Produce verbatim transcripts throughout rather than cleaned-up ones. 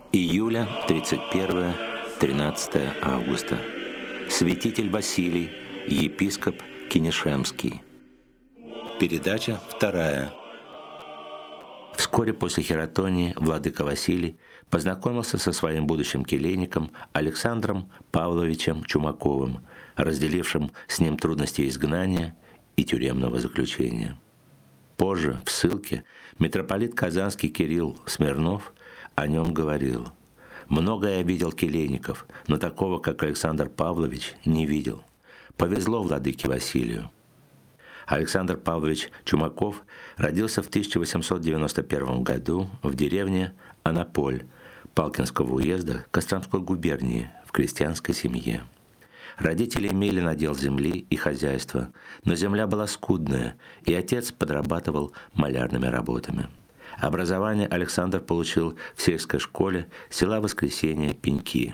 Июля, тридцать первое — тринадцатое августа. Святитель Василий, епископ Кинешемский. Передача вторая. Вскоре после хератонии владыка Василий познакомился со своим будущим келейником Александром Павловичем Чумаковым, разделившим с ним трудности изгнания и тюремного заключения. Позже, в ссылке, митрополит Казанский Кирилл Смирнов о нем говорил: «Много я видел келейников, но такого, как Александр Павлович, не видел. Повезло владыке Василию». Александр Павлович Чумаков родился в тысяча восемьсот девяносто первом году в деревне Анаполь Палкинского уезда Костромской губернии в крестьянской семье. Родители имели надел земли и хозяйство, но земля была скудная, и отец подрабатывал малярными работами. Образование Александр получил в сельской школе села Воскресения Пеньки.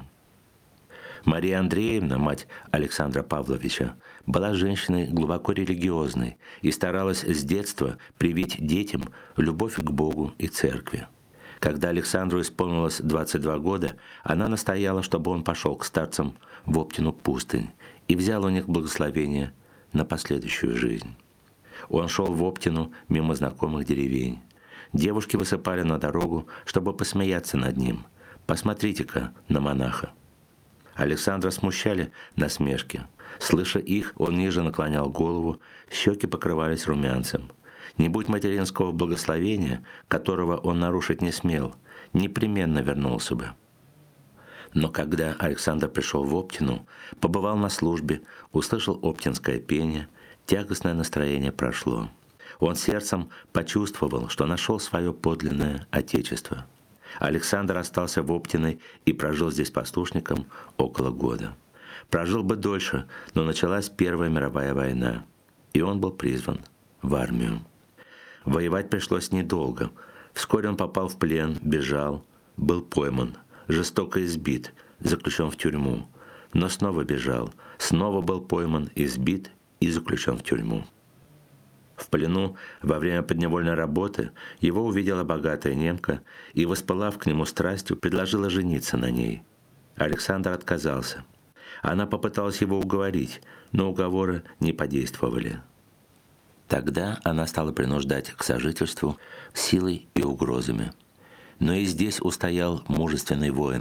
Мария Андреевна, мать Александра Павловича, была женщиной глубоко религиозной и старалась с детства привить детям любовь к Богу и церкви. Когда Александру исполнилось двадцать два года, она настояла, чтобы он пошел к старцам в Оптину пустынь и взял у них благословение на последующую жизнь. Он шел в Оптину мимо знакомых деревень. Девушки высыпали на дорогу, чтобы посмеяться над ним. «Посмотрите-ка на монаха». Александра смущали насмешки. Слыша их, он ниже наклонял голову, щеки покрывались румянцем. Не будь материнского благословения, которого он нарушить не смел, непременно вернулся бы. Но когда Александр пришел в Оптину, побывал на службе, услышал оптинское пение, тягостное настроение прошло. Он сердцем почувствовал, что нашел свое подлинное отечество. Александр остался в Оптиной и прожил здесь послушником около года. Прожил бы дольше, но началась Первая мировая война, и он был призван в армию. Воевать пришлось недолго. Вскоре он попал в плен, бежал, был пойман, жестоко избит, заключен в тюрьму, но снова бежал, снова был пойман, избит и заключен в тюрьму. В плену во время подневольной работы его увидела богатая немка и, воспылав к нему страстью, предложила жениться на ней. Александр отказался. Она попыталась его уговорить, но уговоры не подействовали. Тогда она стала принуждать к сожительству силой и угрозами. Но и здесь устоял мужественный воин